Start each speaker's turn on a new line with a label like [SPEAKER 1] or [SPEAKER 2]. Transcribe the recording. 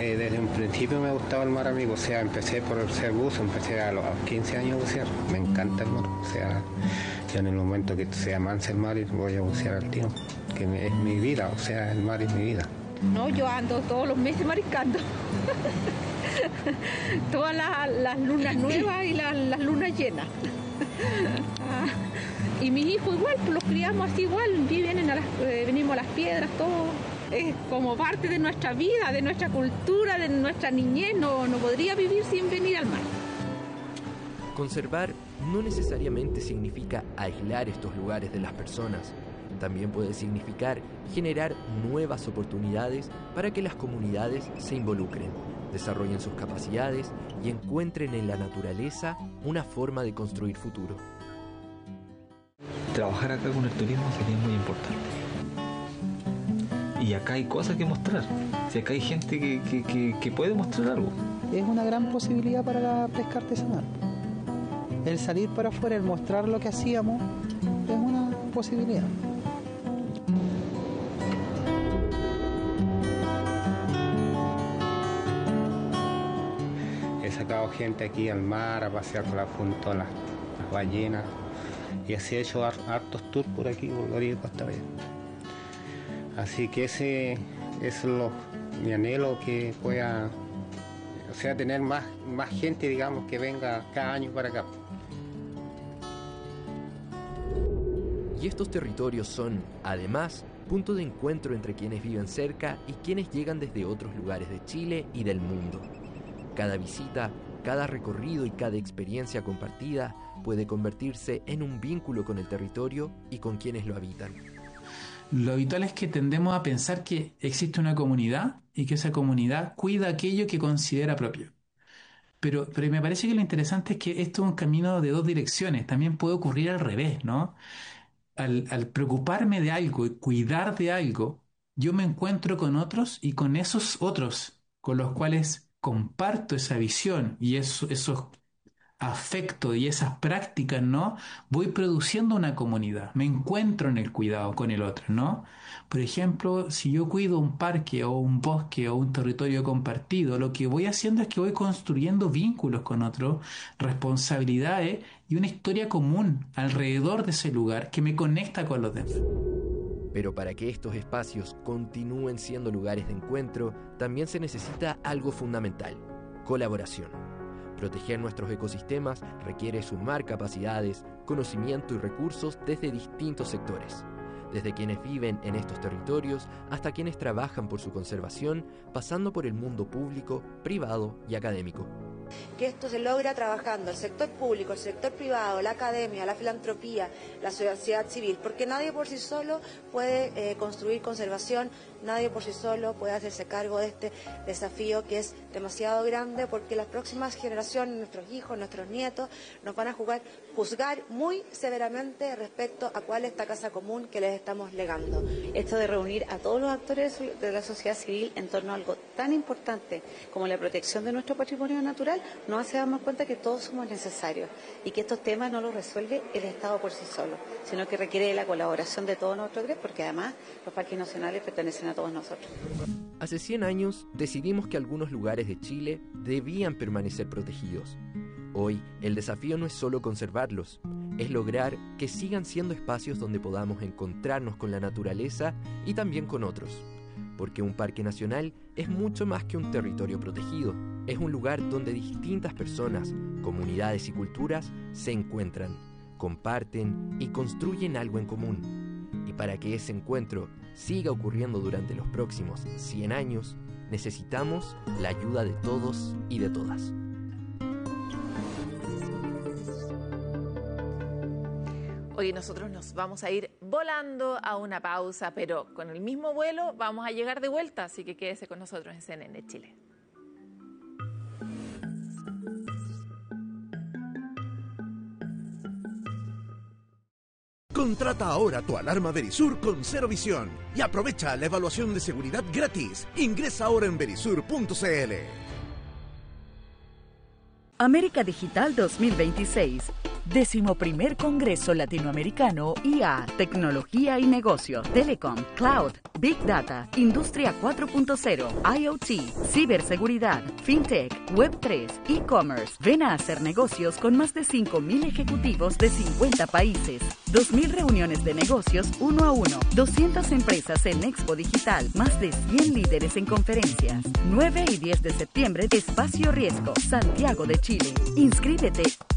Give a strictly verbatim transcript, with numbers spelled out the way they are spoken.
[SPEAKER 1] Eh, desde un principio me gustaba el mar, amigo, o sea, empecé por ser buzo, empecé a los quince años a bucear, me encanta el mar, o sea, ya en el momento que se amansa el mar voy a bucear al tío, que me, es mi vida, o sea, el mar es mi vida.
[SPEAKER 2] No, yo ando todos los meses mariscando, todas las, las lunas nuevas y las, las lunas llenas. Ah, y mis hijos igual, pues los criamos así igual, vienen a las, eh, venimos a las piedras, todo. Es como parte de nuestra vida, de nuestra cultura, de nuestra niñez, no, no podría vivir sin venir al mar.
[SPEAKER 3] Conservar no necesariamente significa aislar estos lugares de las personas. También puede significar generar nuevas oportunidades para que las comunidades se involucren, desarrollen sus capacidades y encuentren en la naturaleza una forma de construir futuro.
[SPEAKER 4] Trabajar acá con el turismo sería muy importante. Y acá hay cosas que mostrar. Si acá hay gente que, que, que, que puede mostrar algo.
[SPEAKER 5] Es una gran posibilidad para la pesca artesanal. El salir para afuera, el mostrar lo que hacíamos, es una posibilidad.
[SPEAKER 1] He sacado gente aquí al mar a pasear con la, junto a las, las ballenas y así he hecho hartos tours por aquí, por la orilla de Costa Bella. Así que ese es lo, mi anhelo, que pueda, o sea, tener más, más gente, digamos, que venga cada año para acá.
[SPEAKER 3] Y estos territorios son, además, punto de encuentro entre quienes viven cerca y quienes llegan desde otros lugares de Chile y del mundo. Cada visita, cada recorrido y cada experiencia compartida puede convertirse en un vínculo con el territorio y con quienes lo habitan.
[SPEAKER 6] Lo habitual es que tendemos a pensar que existe una comunidad y que esa comunidad cuida aquello que considera propio. Pero, pero me parece que lo interesante es que esto es un camino de dos direcciones. También puede ocurrir al revés, ¿no? Al, al preocuparme de algo y cuidar de algo, yo me encuentro con otros y con esos otros con los cuales comparto esa visión y eso, esos afecto y esas prácticas, ¿no? Voy produciendo una comunidad, me encuentro en el cuidado con el otro, ¿no? Por ejemplo, si yo cuido un parque o un bosque o un territorio compartido, lo que voy haciendo es que voy construyendo vínculos con otros, responsabilidades y una historia común alrededor de ese lugar que me conecta con los demás.
[SPEAKER 3] Pero para que estos espacios continúen siendo lugares de encuentro, también se necesita algo fundamental: colaboración. Proteger nuestros ecosistemas requiere sumar capacidades, conocimiento y recursos desde distintos sectores. Desde quienes viven en estos territorios hasta quienes trabajan por su conservación, pasando por el mundo público, privado y académico.
[SPEAKER 7] Que esto se logra trabajando el sector público, el sector privado, la academia, la filantropía, la sociedad civil, porque nadie por sí solo puede eh, construir conservación, nadie por sí solo puede hacerse cargo de este desafío que es demasiado grande, porque las próximas generaciones, nuestros hijos, nuestros nietos, nos van a jugar, juzgar muy severamente respecto a cuál es esta casa común que les estamos legando.
[SPEAKER 8] Esto de reunir a todos los actores de la sociedad civil en torno a algo tan importante como la protección de nuestro patrimonio natural nos hace darnos cuenta que todos somos necesarios y que estos temas no los resuelve el Estado por sí solo, sino que requiere de la colaboración de todos nosotros tres, porque además los parques nacionales pertenecen a todos nosotros.
[SPEAKER 3] Hace cien años decidimos que algunos lugares de Chile debían permanecer protegidos. Hoy el desafío no es solo conservarlos, es lograr que sigan siendo espacios donde podamos encontrarnos con la naturaleza y también con otros. Porque un parque nacional es mucho más que un territorio protegido. Es un lugar donde distintas personas, comunidades y culturas se encuentran, comparten y construyen algo en común. Y para que ese encuentro siga ocurriendo durante los próximos cien años, necesitamos la ayuda de todos y de todas.
[SPEAKER 9] Hoy nosotros nos vamos a ir volando a una pausa, pero con el mismo vuelo vamos a llegar de vuelta, así que quédese con nosotros en C N N Chile.
[SPEAKER 10] Contrata ahora tu alarma Verisur con Cero Visión y aprovecha la evaluación de seguridad gratis. Ingresa ahora en verisur punto c l.
[SPEAKER 11] América Digital dos mil veintiséis. Décimo primer Congreso Latinoamericano I A, Tecnología y Negocios, Telecom, Cloud, Big Data, Industria cuatro punto cero, IoT, Ciberseguridad, FinTech, Web tres, E-Commerce. Ven a hacer negocios con más de cinco mil ejecutivos de cincuenta países, dos mil reuniones de negocios uno a uno, doscientas empresas en Expo Digital, más de cien líderes en conferencias. nueve y diez de septiembre, Espacio Riesgo, Santiago de Chile. Inscríbete